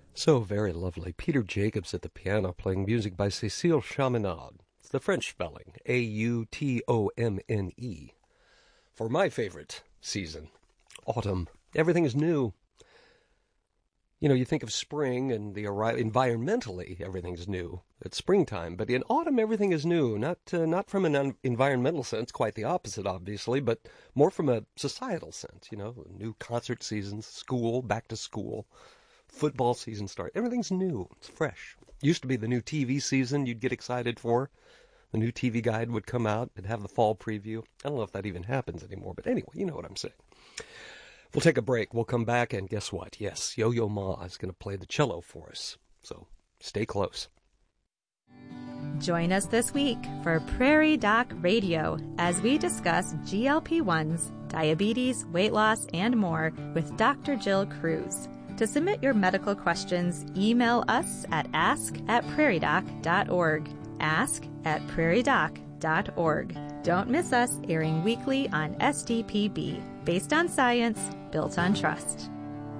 So very lovely. Peter Jacobs at the piano playing music by Cécile Chaminade. It's the French spelling, Automne. For my favorite season, autumn. Everything is new. You know, you think of spring and environmentally, everything's new. It's springtime, but in autumn, everything is new. Not from an environmental sense, quite the opposite, obviously, but more from a societal sense. You know, new concert seasons, school, back to school, football season start. Everything's new. It's fresh. Used to be the new TV season you'd get excited for. The new TV guide would come out. It'd have the fall preview. I don't know if that even happens anymore, but anyway, you know what I'm saying. We'll take a break. We'll come back, and guess what? Yes, Yo-Yo Ma is going to play the cello for us. So stay close. Join us this week for Prairie Doc Radio as we discuss GLP-1s, diabetes, weight loss, and more with Dr. Jill Cruz. To submit your medical questions, email us at ask@prairiedoc.org. ask@prairiedoc.org. Don't miss us, airing weekly on SDPB, based on science, built on trust.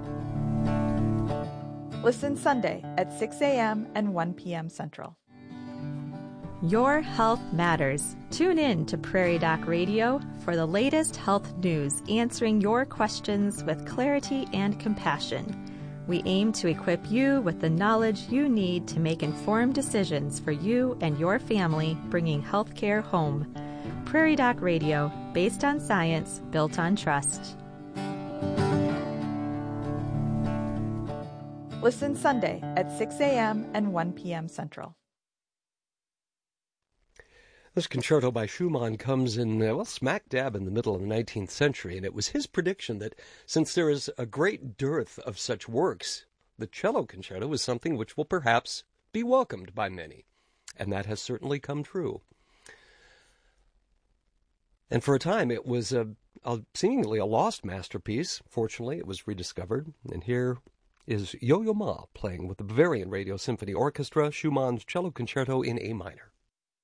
Listen Sunday at 6 a.m. and 1 p.m. Central. Your health matters. Tune in to Prairie Doc Radio for the latest health news, answering your questions with clarity and compassion. We aim to equip you with the knowledge you need to make informed decisions for you and your family, bringing healthcare home. Prairie Doc Radio, based on science, built on trust. Listen Sunday at 6 a.m. and 1 p.m. Central. This concerto by Schumann comes in, smack dab in the middle of the 19th century, and it was his prediction that since there is a great dearth of such works, the cello concerto is something which will perhaps be welcomed by many, and that has certainly come true. And for a time, it was seemingly a lost masterpiece. Fortunately, it was rediscovered, and here is Yo-Yo Ma playing with the Bavarian Radio Symphony Orchestra, Schumann's Cello Concerto in A minor.